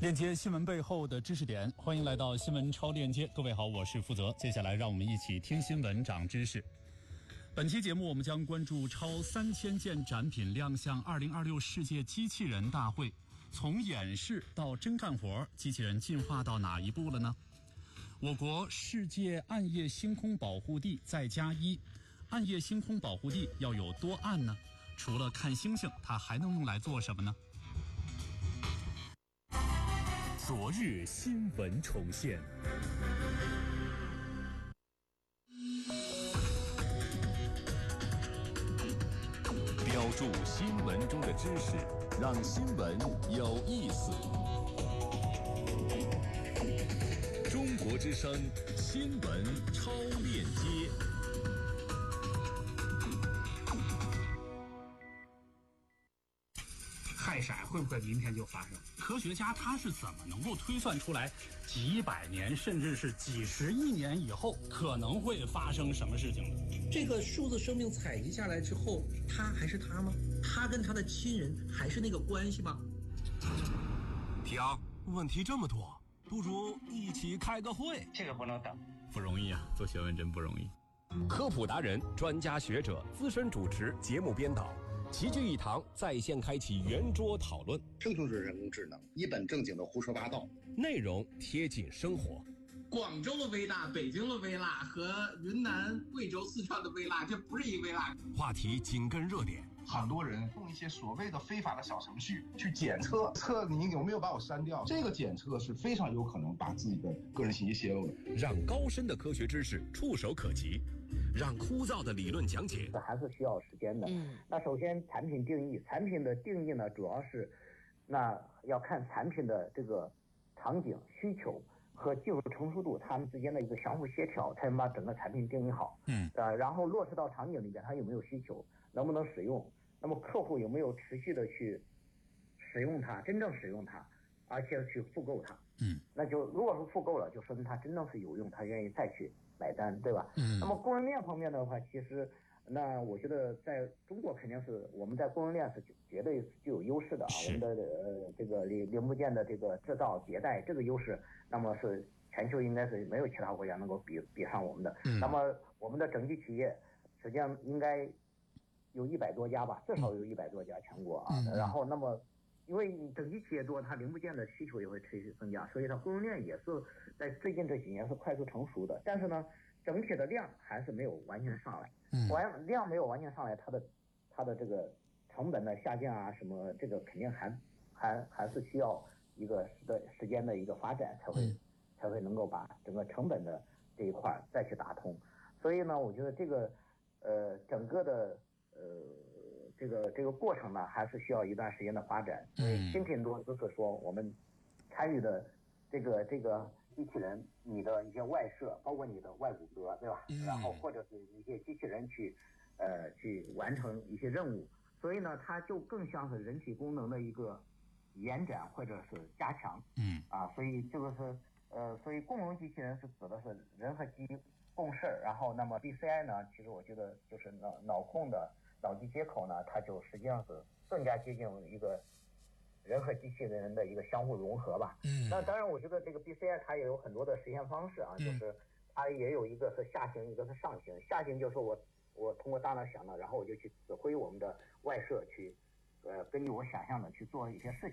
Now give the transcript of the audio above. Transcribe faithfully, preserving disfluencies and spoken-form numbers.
链接新闻背后的知识点，欢迎来到新闻超链接。各位好，我是负责。接下来让我们一起听新闻长知识。本期节目我们将关注超三千件展品亮相二零二六世界机器人大会，从演示到真干活，机器人进化到哪一步了呢？我国世界暗夜星空保护地再加一，暗夜星空保护地要有多暗呢？除了看星星，它还能用来做什么呢？ 昨日新闻重现，标注新闻中的知识，让新闻有意思。中国之声新闻超链接。 氦闪会不会明天就发生？科学家他是怎么能够推算出来几百年甚至是几十亿年以后可能会发生什么事情的？ 这个数字生命采集下来之后，他还是他吗？他跟他的亲人还是那个关系吗？ 提昂，问题这么多，不如一起开个会。 这个不能等， 不容易啊，做学问真不容易。 科普达人、专家学者、资深主持、节目编导齐聚一堂，在线开启圆桌讨论， 生成式人工智能一本正经的胡说八道， 内容贴近生活。 广州的微辣、北京的微辣和云南、贵州、四川的微辣，这不是一微辣。 话题紧跟热点， 很多人用一些所谓的非法的小程序去检测，测你有没有把我删掉。这个检测是非常有可能把自己的个人信息泄露的。 让高深的科学知识触手可及，让枯燥的理论讲解这还是需要时间的。嗯，那首先产品定义，产品的定义呢，主要是那要看产品的这个场景需求和技术成熟度，它们之间的一个相互协调，才能把整个产品定义好。嗯，呃，然后落实到场景里边，它有没有需求，能不能使用？那么客户有没有持续的去使用它，真正使用它，而且去复购它？嗯，那就如果是复购了，就说明它真正是有用，他愿意再去买单，对吧？嗯。那么供应链方面的话，其实那我觉得在中国肯定是我们在供应链是绝对具有优势的啊，我们的呃这个零零部件的这个制造迭代这个优势，那么是全球应该是没有其他国家能够比比上我们的。嗯。那么我们的整体企业实际上应该有一百多家吧，至少有一百多家全国啊。嗯。然后那么因为你整体企业多，它零部件的需求也会持续增加，所以它供应链也是在最近这几年是快速成熟的。但是呢，整体的量还是没有完全上来。嗯，完量没有完全上来，它的它的这个成本的下降啊，什么这个肯定还还还是需要一个时的时间的一个发展才会、嗯、才会能够把整个成本的这一块再去打通。所以呢，我觉得这个呃整个的呃这个这个过程呢，还是需要一段时间的发展。嗯，新品多就是说我们参与的这个这个机器人，你的一些外设，包括你的外骨骼，对吧？嗯。然后或者是一些机器人去，呃，去完成一些任务，所以呢，它就更像是人体功能的一个延展或者是加强。嗯。啊，所以这个是呃，所以共融机器人是指的是人和机共事，然后那么 B C I 呢，其实我觉得就是脑脑控的脑机接口呢，它就实际上是更加接近一个人和机器人的一个相互融合吧。嗯，那当然，我觉得这个 B C I 它也有很多的实现方式啊，嗯、就是它也有一个是下行，一个是上行。下行就是说我我通过大脑想到，然后我就去指挥我们的外设去，呃，根据我想象的去做一些事情。